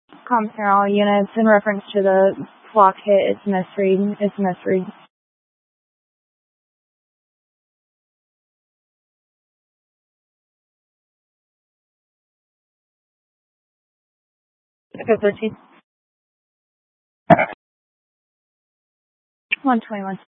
Comms for all units in reference to the flock hit. It's misread. It's misread. Echo 13. 121.